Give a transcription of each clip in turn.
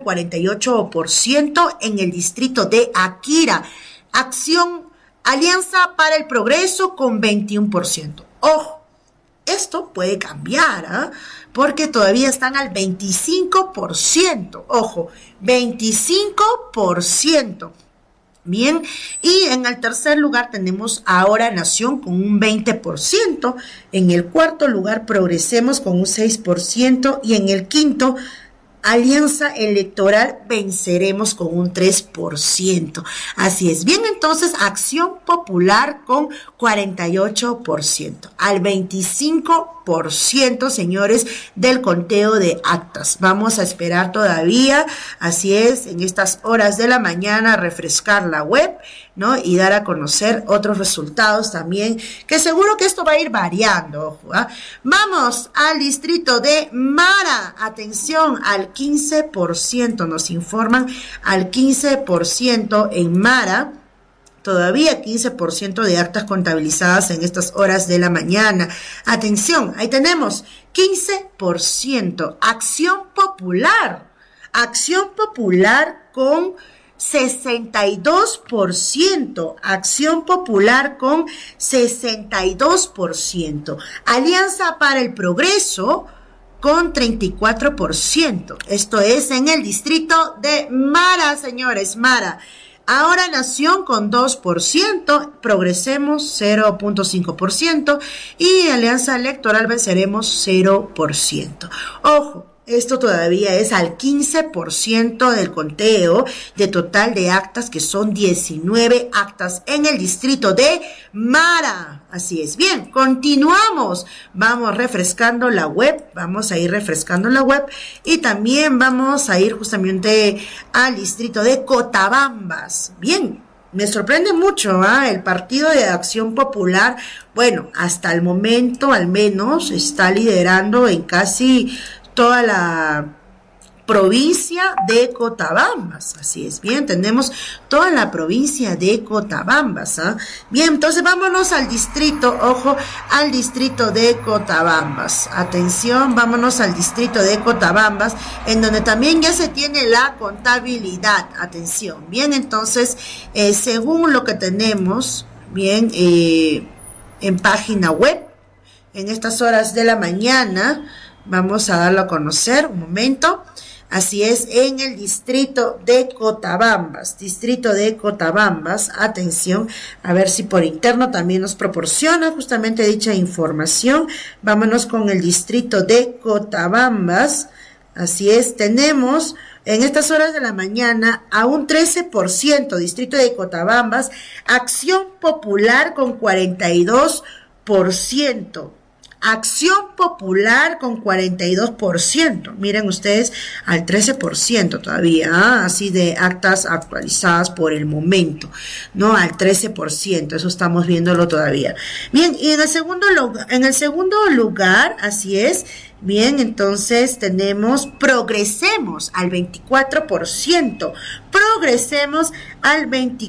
48% en el distrito de Akira. Acción Alianza para el Progreso con 21%. Ojo, esto puede cambiar, ¿eh? Porque todavía están al 25%. Ojo, 25%. Bien, y en el tercer lugar tenemos Ahora Nación con un 20%, en el cuarto lugar Progresemos con un 6% y en el quinto Alianza Electoral Venceremos con un 3%. Así es. Bien, entonces Acción Popular con 48%, al 25%, señores, del conteo de actas. Vamos a esperar todavía, así es, en estas horas de la mañana, refrescar la web, ¿no? Y dar a conocer otros resultados también, que seguro que esto va a ir variando, ojo, ¿eh? Vamos al distrito de Mara. Atención, al 15%, nos informan, al 15% en Mara. Todavía 15% de actas contabilizadas en estas horas de la mañana. Atención, ahí tenemos 15%. Acción Popular con 62%. Acción Popular con 62%. Alianza para el Progreso con 34%. Esto es en el distrito de Mara, señores, Mara. Ahora Nación con 2%, Progresemos 0.5% y Alianza Electoral Venceremos 0%. Ojo, esto todavía es al 15% del conteo de total de actas, que son 19 actas en el distrito de Mara. Así es. Bien, continuamos. Vamos refrescando la web. Vamos a ir refrescando la web. Y también vamos a ir justamente al distrito de Cotabambas. Bien. Me sorprende mucho, el Partido de Acción Popular, bueno, hasta el momento al menos está liderando en casi toda la provincia de Cotabambas. Así es. Bien, tenemos toda la provincia de Cotabambas. Bien, entonces vámonos al distrito, ojo, al distrito de Cotabambas. Atención, vámonos al distrito de Cotabambas, en donde también ya se tiene la contabilidad. Atención. Bien, entonces, según lo que tenemos, bien, en página web, en estas horas de la mañana, vamos a darlo a conocer, un momento. Así es, en el distrito de Cotabambas, atención, a ver si por interno también nos proporciona justamente dicha información. Vámonos con el distrito de Cotabambas. Así es, tenemos en estas horas de la mañana a un 13%, distrito de Cotabambas, Acción Popular con 42%. Acción Popular con 42%. Miren ustedes, al 13% todavía, así de actas actualizadas por el momento, ¿no? Al 13%, eso estamos viéndolo todavía. Bien, y en el segundo lugar, así es. Bien, entonces tenemos Progresemos al 24%. Progresemos al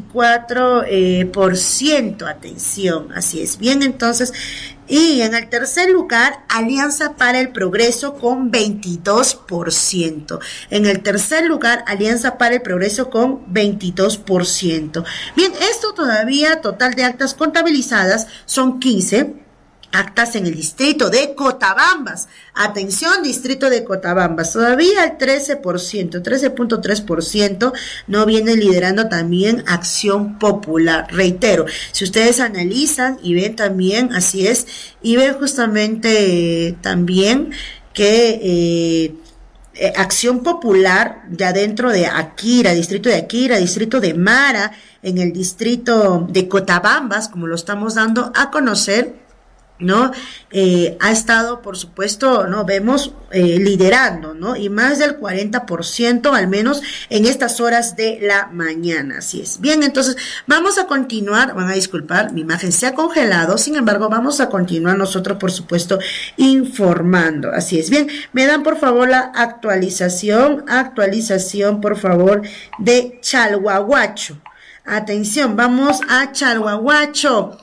24%. Atención, así es. Bien, entonces, y en el tercer lugar, Alianza para el Progreso con 22%. En el tercer lugar, Alianza para el Progreso con 22%. Bien, esto todavía, total de actas contabilizadas, son 15 actas en el distrito de Cotabambas. Atención, distrito de Cotabambas, todavía el 13%, 13.3%, no viene liderando también Acción Popular. Reitero, si ustedes analizan y ven también, así es, y ven justamente también que Acción Popular, ya dentro de Akira, distrito de Mara, en el distrito de Cotabambas, como lo estamos dando a conocer, ¿no? Ha estado, por supuesto, ¿no? Vemos liderando, ¿no? Y más del 40% al menos en estas horas de la mañana, así es. Bien, entonces vamos a continuar, van a disculpar, mi imagen se ha congelado, sin embargo vamos a continuar nosotros, por supuesto, informando, así es. Bien, me dan por favor la actualización, por favor, de Chalhuahuacho. Atención, vamos a Chalhuahuacho.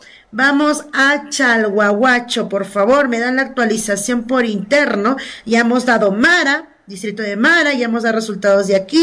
Por favor, me dan la actualización por interno. Ya hemos dado Mara, distrito de Mara, ya hemos dado resultados de aquí.